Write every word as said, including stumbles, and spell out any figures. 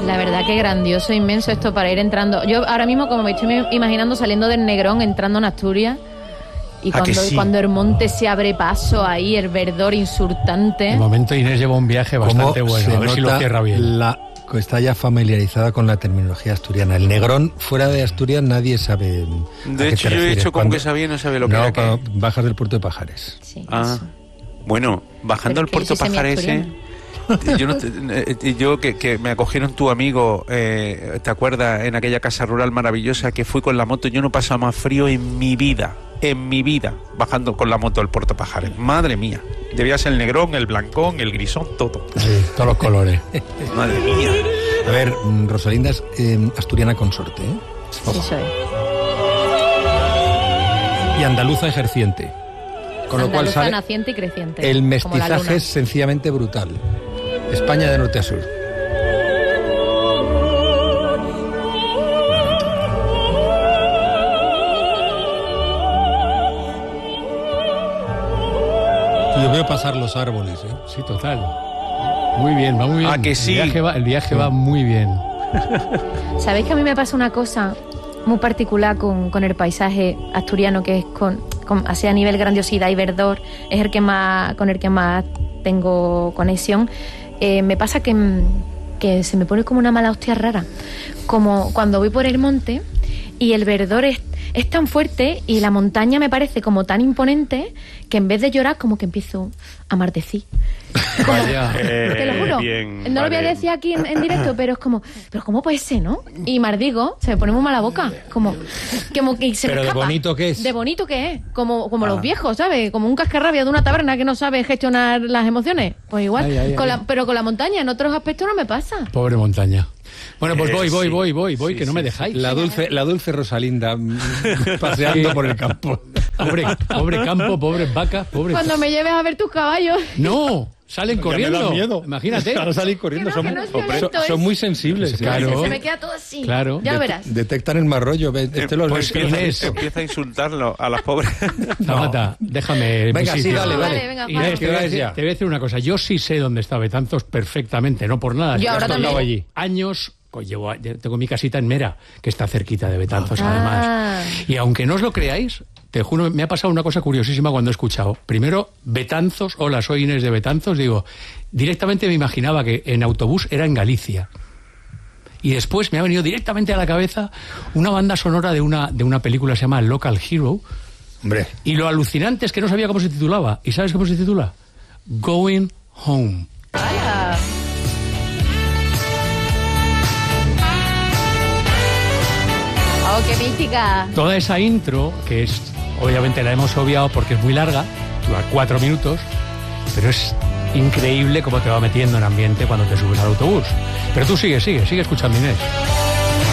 La verdad que grandioso, inmenso esto para ir entrando. Yo ahora mismo, como me estoy imaginando saliendo del Negrón, entrando en Asturias, y cuando, sí? cuando el monte se abre paso ahí, el verdor insultante. De momento Inés lleva un viaje bastante bueno, a ver si lo cierra bien. La, está ya familiarizada con la terminología asturiana. El Negrón, fuera de Asturias, nadie sabe. De hecho, yo he hecho como que sabía y no sabía lo que no, era. No, bajas del puerto de Pajares. Sí, ah, eso. Bueno, bajando al puerto de Pajares, ¿eh? Yo, no te, yo que, que me acogieron tu amigo, eh, ¿te acuerdas? En aquella casa rural maravillosa que fui con la moto. Yo no he pasado más frío en mi vida, en mi vida, bajando con la moto al Puerto Pajares. Madre mía, debía ser el negrón, el blancón, el grisón, todo. Sí, todos los colores. Madre mía. A ver, Rosalinda es eh, asturiana consorte, ¿eh? Sí, soy. Y andaluza ejerciente. Con Andaluza, lo cual sale naciente y creciente. El mestizaje es sencillamente brutal. España de norte a sur. Yo veo pasar los árboles, ¿eh? Sí, total. Muy bien, va muy bien. Ah, que sí. El viaje va, el viaje sí. va muy bien. ¿Sabéis que a mí me pasa una cosa muy particular con, con el paisaje asturiano, que es con, con así a nivel grandiosidad y verdor, es el que más con el que más tengo conexión? Eh, me pasa que, que se me pone como una mala hostia rara, como cuando voy por el monte y el verdor es, es tan fuerte y la montaña me parece como tan imponente que en vez de llorar como que empiezo a maldecir. Vaya. Te lo juro, bien, no vale. lo voy a decir aquí en, en directo, pero es como, pero ¿cómo puede ser, no? Y maldigo, se me pone muy mala boca, como, como que se me pero escapa. de bonito que es. De bonito que es, como, como ah. los viejos, ¿sabes? Como un cascarrabia de una taberna que no sabe gestionar las emociones. Pues igual, ay, ay, con ay. La, pero con la montaña en otros aspectos no me pasa. Pobre montaña. Bueno, pues Eh, voy, voy, sí. voy, voy, voy, Sí, que no sí, me dejáis. La dulce, la dulce Rosalinda paseando por el campo. Pobre, pobre campo, pobres vacas, pobres... Cuando me lleves a ver tus caballos. No, salen corriendo. Ya me da miedo. Imagínate. Van a salir corriendo. Que no, son, que no es son- violento, son es- muy sensibles. ¿eh? Claro. Se me queda todo así. Claro. Ya Det- verás. Detectan el mal rollo. ve- Este lo pues empieza- Inés. Empieza a insultarlo a las pobres. Zapata, déjame. Venga, mi sí, sitio. dale, Vale, dale. venga, Inés, vale. te voy, a ¿Qué decir, ya? te voy a decir una cosa. Yo sí sé dónde está Betanzos perfectamente, no por nada. Yo que ahora has también. estado allí años. Pues llevo, tengo mi casita en Mera, que está cerquita de Betanzos, Ah. además. Y aunque no os lo creáis, te juro, me ha pasado una cosa curiosísima cuando he escuchado. Primero, Betanzos, hola, soy Inés de Betanzos, digo, directamente me imaginaba que en autobús era en Galicia. Y después me ha venido directamente a la cabeza una banda sonora de una, de una película que se llama Local Hero. Hombre. Y lo alucinante es que no sabía cómo se titulaba. ¿Y sabes cómo se titula? Going Home. Vaya. Oh, qué mística. Toda esa intro, que es, obviamente la hemos obviado porque es muy larga, dura cuatro minutos, pero es increíble cómo te va metiendo en ambiente cuando te subes al autobús. Pero tú sigue, sigue, sigue escuchando, Inés.